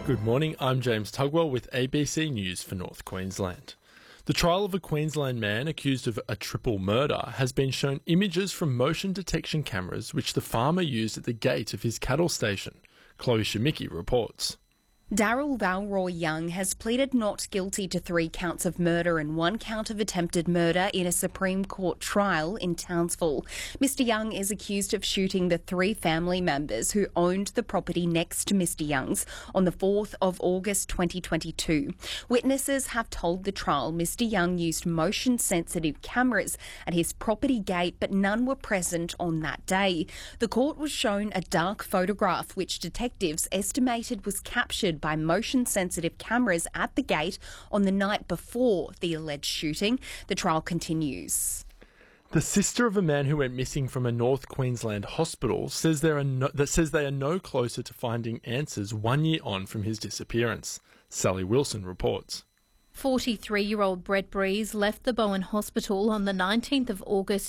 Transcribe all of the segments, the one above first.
Good morning, I'm James Tugwell with ABC News for North Queensland. The trial of a Queensland man accused of a triple murder has been shown images from motion detection cameras which the farmer used at the gate of his cattle station. Chloe Shemicki reports. Daryl Valroy Young has pleaded not guilty to 3 counts of murder and 1 count of attempted murder in a Supreme Court trial in Townsville. Mr Young is accused of shooting the 3 family members who owned the property next to Mr Young's on the 4th of August 2022. Witnesses have told the trial Mr Young used motion-sensitive cameras at his property gate, but none were present on that day. The court was shown a dark photograph which detectives estimated was captured by motion-sensitive cameras at the gate on the night before the alleged shooting. The trial continues. The sister of a man who went missing from a North Queensland hospital says they are no closer to finding answers 1 year on from his disappearance. Sally Wilson reports. 43-year-old Brett Breeze left the Bowen Hospital on the 19th of August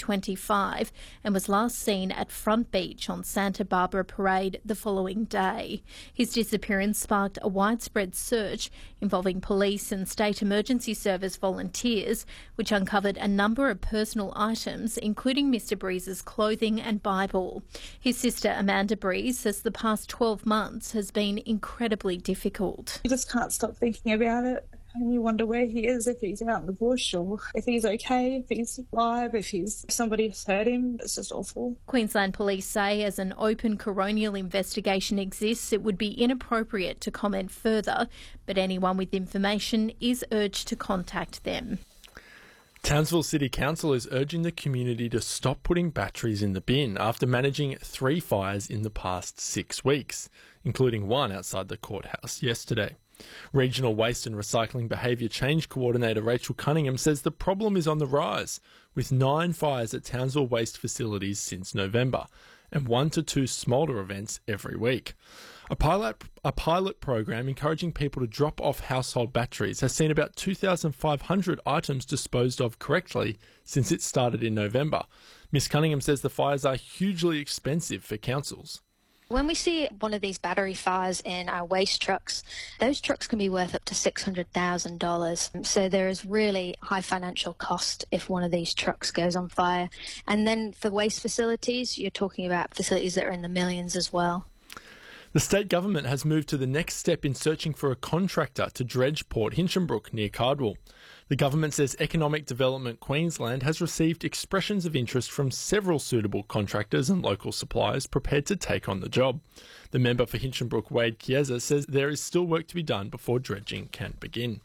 2025 and was last seen at Front Beach on Santa Barbara Parade the following day. His disappearance sparked a widespread search involving police and State Emergency Service volunteers, which uncovered a number of personal items, including Mr Breeze's clothing and Bible. His sister Amanda Breeze says the past 12 months has been incredibly difficult. You just can't stop thinking about it. And you wonder where he is, if he's out in the bush or if he's okay, if he's alive, if somebody's hurt him. It's just awful. Queensland Police say as an open coronial investigation exists, it would be inappropriate to comment further, but anyone with information is urged to contact them. Townsville City Council is urging the community to stop putting batteries in the bin after managing 3 fires in the past 6 weeks, including one outside the courthouse yesterday. Regional Waste and Recycling Behaviour Change Coordinator Rachel Cunningham says the problem is on the rise, with 9 fires at Townsville waste facilities since November and 1 to 2 smoulder events every week. A pilot program encouraging people to drop off household batteries has seen about 2,500 items disposed of correctly since it started in November. Ms Cunningham says the fires are hugely expensive for councils. When we see one of these battery fires in our waste trucks, those trucks can be worth up to $600,000. So there is really high financial cost if one of these trucks goes on fire. And then for waste facilities, you're talking about facilities that are in the millions as well. The state government has moved to the next step in searching for a contractor to dredge Port Hinchinbrook near Cardwell. The government says Economic Development Queensland has received expressions of interest from several suitable contractors and local suppliers prepared to take on the job. The member for Hinchinbrook, Wade Chiesa, says there is still work to be done before dredging can begin.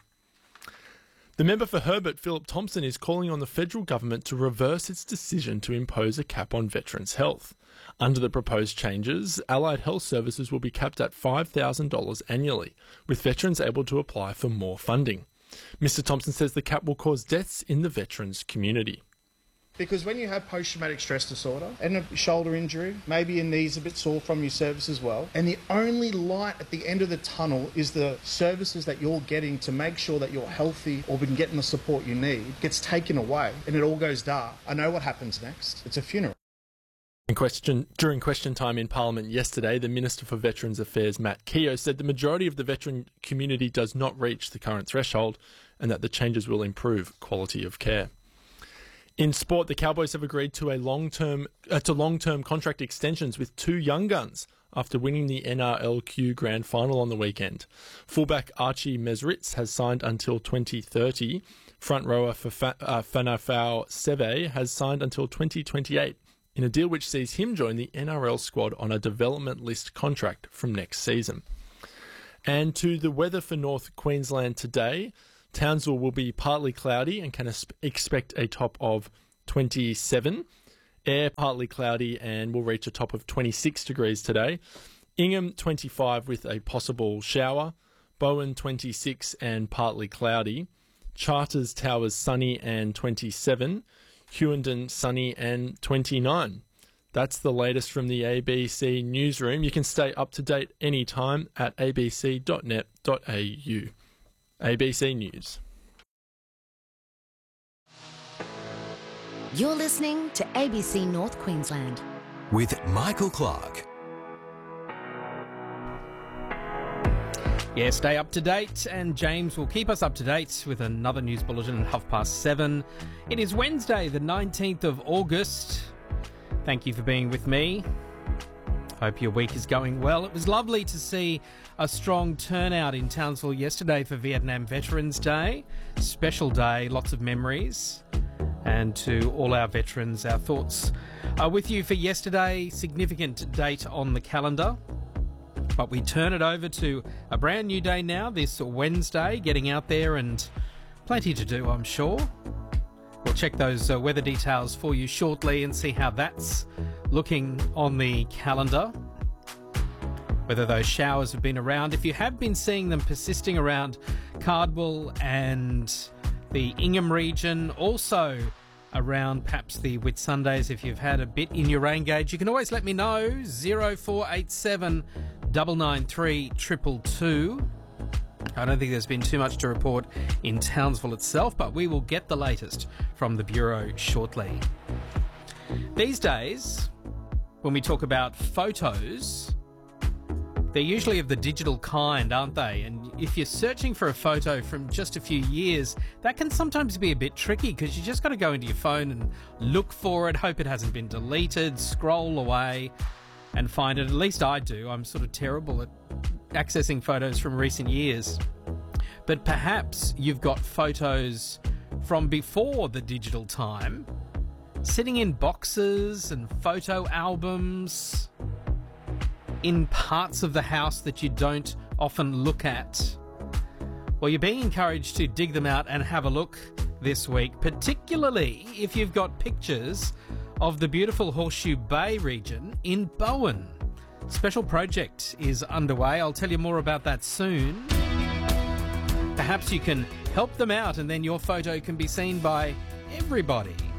The member for Herbert, Philip Thompson, is calling on the federal government to reverse its decision to impose a cap on veterans' health. Under the proposed changes, allied health services will be capped at $5,000 annually, with veterans able to apply for more funding. Mr Thompson says the cap will cause deaths in the veterans community. Because when you have post-traumatic stress disorder and a shoulder injury, maybe your knee's a bit sore from your service as well, and the only light at the end of the tunnel is the services that you're getting to make sure that you're healthy or been getting the support you need, gets taken away and it all goes dark. I know what happens next. It's a funeral. During question time in Parliament yesterday, the Minister for Veterans Affairs, Matt Keogh, said the majority of the veteran community does not reach the current threshold and that the changes will improve quality of care. In sport, the Cowboys have agreed to long-term contract extensions with 2 young guns after winning the NRLQ Grand Final on the weekend. Fullback Archie Mesritz has signed until 2030. Front rower Fanafao Seve has signed until 2028. In a deal which sees him join the NRL squad on a development list contract from next season. And to the weather for North Queensland today, Townsville will be partly cloudy and can expect a top of 27. Air partly cloudy and will reach a top of 26 degrees today. Ingham 25 with a possible shower. Bowen 26 and partly cloudy. Charters Towers sunny and 27. Hughenden sunny and 29. That's the latest from the ABC newsroom. You can stay up to date anytime at abc.net.au. ABC News. You're listening to ABC North Queensland with Michael Clark. Yeah, stay up to date, and James will keep us up to date with another news bulletin at 7:30. It is Wednesday, the 19th of August. Thank you for being with me. Hope your week is going well. It was lovely to see a strong turnout in Townsville yesterday for Vietnam Veterans Day. Special day, lots of memories. And to all our veterans, our thoughts are with you for yesterday. Significant date on the calendar. But we turn it over to a brand new day now, this Wednesday, getting out there and plenty to do, I'm sure. We'll check those weather details for you shortly and see how that's looking on the calendar. Whether those showers have been around. If you have been seeing them persisting around Cardwell and the Ingham region, also around perhaps the Whitsundays, if you've had a bit in your rain gauge, you can always let me know. 0487 993 222. I don't think there's been too much to report in Townsville itself, but we will get the latest from the Bureau shortly. These days, when we talk about photos, they're usually of the digital kind, aren't they? And if you're searching for a photo from just a few years, that can sometimes be a bit tricky because you just got to go into your phone and look for it, hope it hasn't been deleted, scroll away and find it. At least I do. I'm sort of terrible at accessing photos from recent years. But perhaps you've got photos from before the digital time, sitting in boxes and photo albums, in parts of the house that you don't often look at. Well, you're being encouraged to dig them out and have a look this week, particularly if you've got pictures of the beautiful Horseshoe Bay region in Bowen. Special project is underway. I'll tell you more about that soon. Perhaps you can help them out and then your photo can be seen by everybody.